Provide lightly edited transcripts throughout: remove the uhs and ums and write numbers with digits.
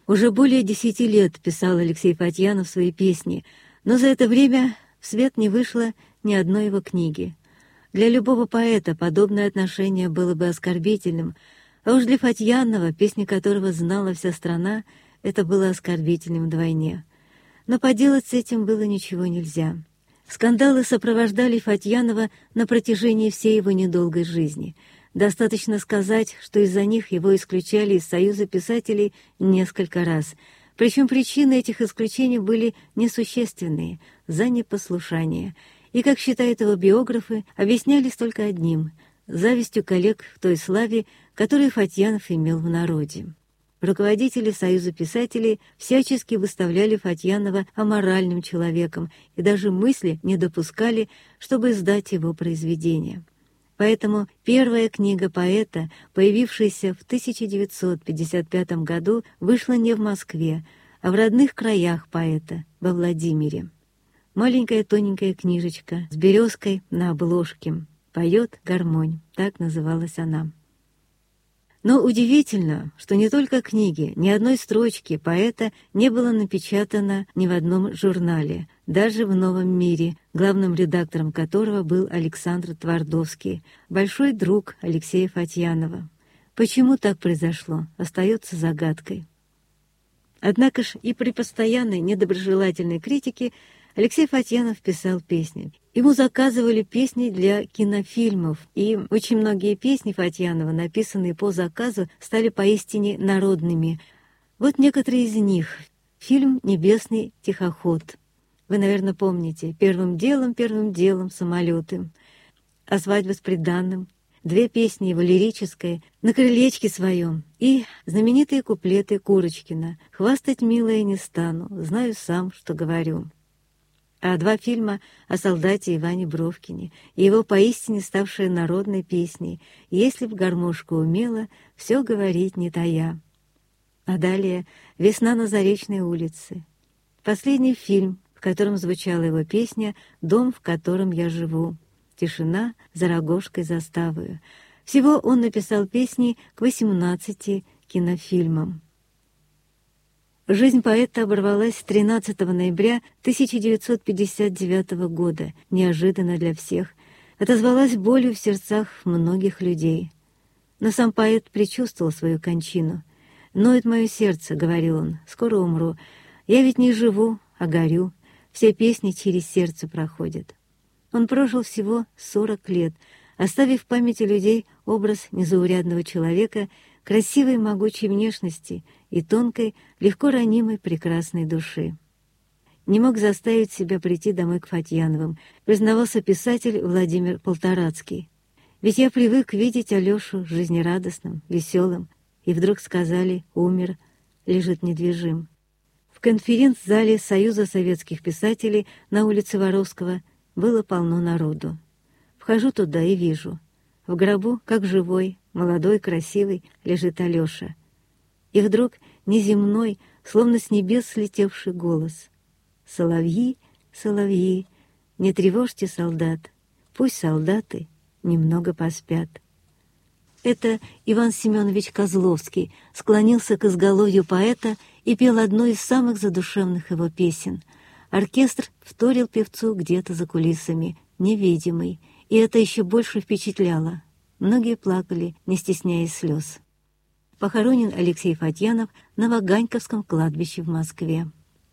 Уже более 10 лет писал Алексей Фатьянов свои песни, но за это время в свет не вышло ни одной его книги. Для любого поэта подобное отношение было бы оскорбительным, а уж для Фатьянова, песни которого знала вся страна, это было оскорбительным вдвойне. Но поделать с этим было ничего нельзя. Скандалы сопровождали Фатьянова на протяжении всей его недолгой жизни. Достаточно сказать, что из-за них его исключали из Союза писателей несколько раз. Причем причины этих исключений были несущественные — за непослушание. И, как считают его биографы, объяснялись только одним — завистью коллег к той славе, которую Фатьянов имел в народе. Руководители Союза писателей всячески выставляли Фатьянова аморальным человеком и даже мысли не допускали, чтобы издать его произведение. Поэтому первая книга поэта, появившаяся в 1955 году, вышла не в Москве, а в родных краях поэта, во Владимире. Маленькая тоненькая книжечка с березкой на обложке. «Поет гармонь», так называлась она. Но удивительно, что не только книги, ни одной строчки поэта не было напечатано ни в одном журнале, даже в «Новом мире», главным редактором которого был Александр Твардовский, большой друг Алексея Фатьянова. Почему так произошло, остается загадкой. Однако ж и при постоянной недоброжелательной критике Алексей Фатьянов писал песни. Ему заказывали песни для кинофильмов, и очень многие песни Фатьянова, написанные по заказу, стали поистине народными. Вот некоторые из них. Фильм «Небесный тихоход». Вы, наверное, помните первым делом самолеты», «А свадьба с приданным», две песни его лирическая «На крылечке своем» и знаменитые куплеты Курочкина «Хвастать, милая, не стану, знаю сам, что говорю». А два фильма о солдате Иване Бровкине и его поистине ставшие народной песней «Если б гармошка умела, все говорить не тая». А далее «Весна на Заречной улице». Последний фильм, в котором звучала его песня «Дом, в котором я живу». «Тишина за Рогожской заставою». Всего он написал песни к 18 кинофильмам. Жизнь поэта оборвалась 13 ноября 1959 года, неожиданно для всех, отозвалась болью в сердцах многих людей. Но сам поэт предчувствовал свою кончину. «Ноет мое сердце», — говорил он, — «скоро умру. Я ведь не живу, а горю. Все песни через сердце проходят». Он прожил всего 40 лет, оставив в памяти людей образ незаурядного человека, красивой могучей внешности и тонкой, легко ранимой прекрасной души. Не мог заставить себя прийти домой к Фатьяновым, признавался писатель Владимир Полторацкий. «Ведь я привык видеть Алешу жизнерадостным, веселым, и вдруг сказали, умер, лежит недвижим». В конференц-зале Союза советских писателей на улице Воровского было полно народу. Вхожу туда и вижу. В гробу, как живой, молодой, красивый, лежит Алеша. И вдруг неземной, словно с небес слетевший голос. «Соловьи, соловьи, не тревожьте солдат, пусть солдаты немного поспят». Это Иван Семенович Козловский склонился к изголовью поэта и пел одну из самых задушевных его песен. Оркестр вторил певцу где-то за кулисами, невидимый, и это еще больше впечатляло. Многие плакали, не стесняясь слез. Похоронен Алексей Фатьянов на Ваганьковском кладбище в Москве.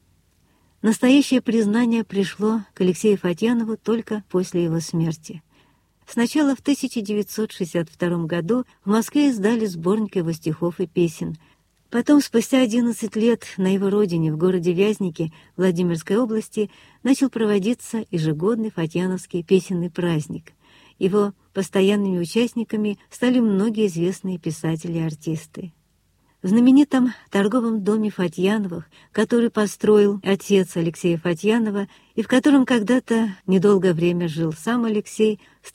Настоящее признание пришло к Алексею Фатьянову только после его смерти. Сначала в 1962 году в Москве издали сборник его стихов и песен. Потом, спустя 11 лет, на его родине, в городе Вязники Владимирской области, начал проводиться ежегодный Фатьяновский песенный праздник. Его постоянными участниками стали многие известные писатели и артисты. В знаменитом торговом доме Фатьяновых, который построил отец Алексея Фатьянова и в котором когда-то недолгое время жил сам Алексей, с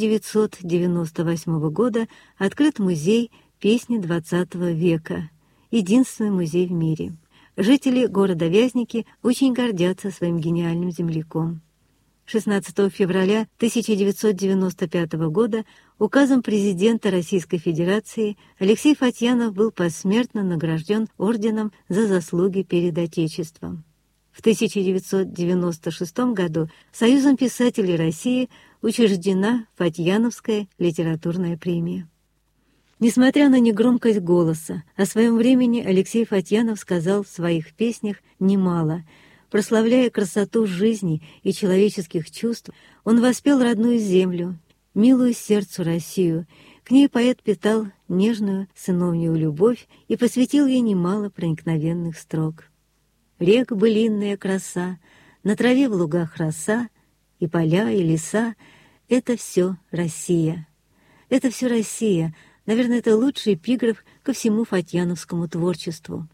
1998 года открыт музей песни XX века, единственный музей в мире. Жители города Вязники очень гордятся своим гениальным земляком. 16 февраля 1995 года указом президента Российской Федерации Алексей Фатьянов был посмертно награжден орденом за заслуги перед Отечеством. В 1996 году Союзом писателей России учреждена Фатьяновская литературная премия. Несмотря на негромкость голоса, о своем времени Алексей Фатьянов сказал в своих песнях немало. Прославляя красоту жизни и человеческих чувств, он воспел родную землю, милую сердцу Россию. К ней поэт питал нежную сыновнюю любовь и посвятил ей немало проникновенных строк. Рек былинная краса, на траве в лугах роса, и поля, и леса — это все Россия. Это все Россия. Наверное, это лучший эпиграф ко всему фатьяновскому творчеству.